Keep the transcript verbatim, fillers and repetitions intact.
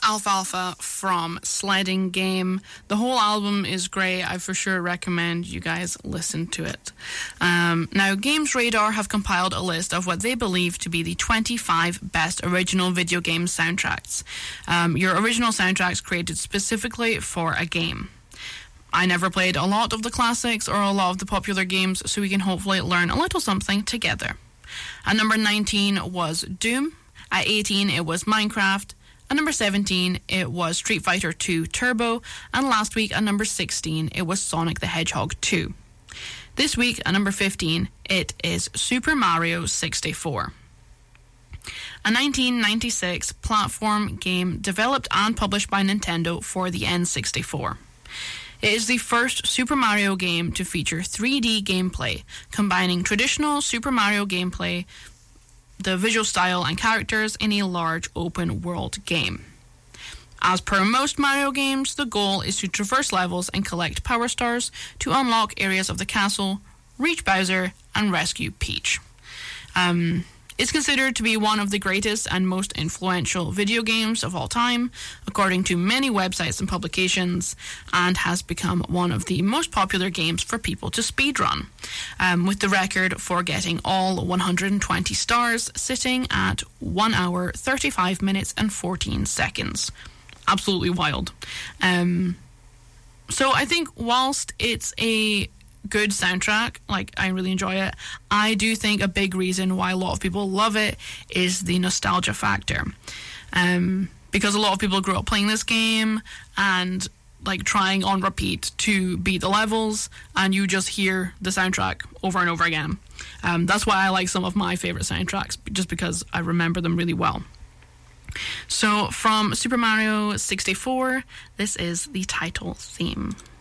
Alfalfa from Sledding Game. The whole album is great. I for sure recommend you guys listen to it. Um, now, Games Radar have compiled a list of what they believe to be the twenty-five best original video game soundtracks. Um, your original soundtracks created specifically for a game. I never played a lot of the classics or a lot of the popular games, so we can hopefully learn a little something together. At number nineteen was Doom. At eighteen, it was Minecraft. At number seventeen, it was Street Fighter two Turbo. And last week, at number sixteen, it was Sonic the Hedgehog two. This week, at number fifteen, it is Super Mario sixty-four. A nineteen ninety-six platform game developed and published by Nintendo for the N sixty-four. It is the first Super Mario game to feature three D gameplay, combining traditional Super Mario gameplay, the visual style and characters in a large open world game. As per most Mario games, the goal is to traverse levels and collect power stars to unlock areas of the castle, reach Bowser, and rescue Peach. Um, it's considered to be one of the greatest and most influential video games of all time, according to many websites and publications, and has become one of the most popular games for people to speedrun, um, with the record for getting all one hundred twenty stars sitting at one hour, thirty-five minutes and fourteen seconds. Absolutely wild. Um, so I think whilst it's a good soundtrack, like I really enjoy it, I do think a big reason why a lot of people love it is the nostalgia factor, um, because a lot of people grew up playing this game and like trying on repeat to beat the levels, and you just hear the soundtrack over and over again. Um, that's why I like some of my favorite soundtracks, just because I remember them really well. So from Super Mario sixty-four, this is the title theme.